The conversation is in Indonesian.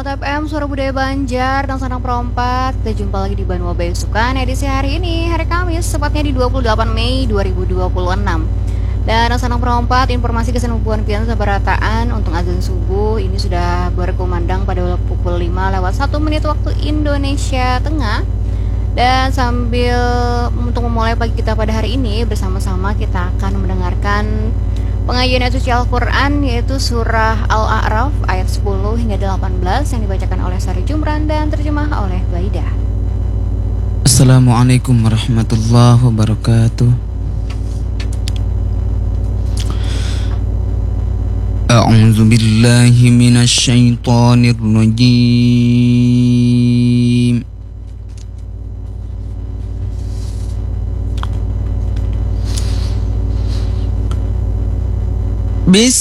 Selamat FM, Suara Budaya Banjar dan Sanang Perompak. Kita jumpa lagi di Banua Besukan edisi hari ini, hari Kamis, tepatnya di 28 Mei 2026. Dan Sanang Perompak, informasi kesenubuhan pian sabarataan untuk azan subuh ini sudah berkumandang pada pukul 5 lewat 1 menit waktu Indonesia Tengah. Dan sambil untuk memulai pagi kita pada hari ini, bersama-sama kita akan mendengarkan pengajian ayat suci Al-Quran, yaitu surah Al-A'raf ayat 10 hingga 18 yang dibacakan oleh Sari Jumran dan terjemah oleh Baidah. Assalamualaikum warahmatullahi wabarakatuh. A'udzu billahi minasy syaithanir rajim. Bismillahirrahmanirrahim.